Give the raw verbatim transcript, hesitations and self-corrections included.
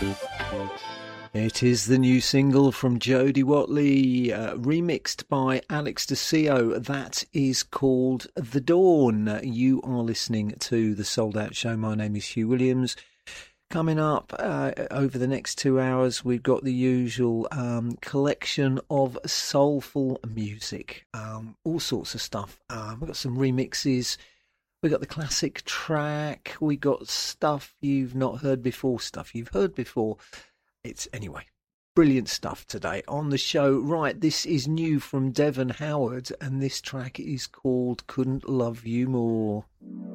It is the new single from Jodie Watley, uh, remixed by Alex Desio. That is called The Dawn. You are listening to The Sold Out Show. My name is Hugh Williams. Coming up uh, over the next two hours, we've got the usual um, collection of soulful music, um, all sorts of stuff. Um, we've got some remixes. We got the classic track. We got stuff you've not heard before, stuff you've heard before. It's anyway, brilliant stuff today on the show. Right, this is new from Devon Howard, and this track is called Couldn't Love You More.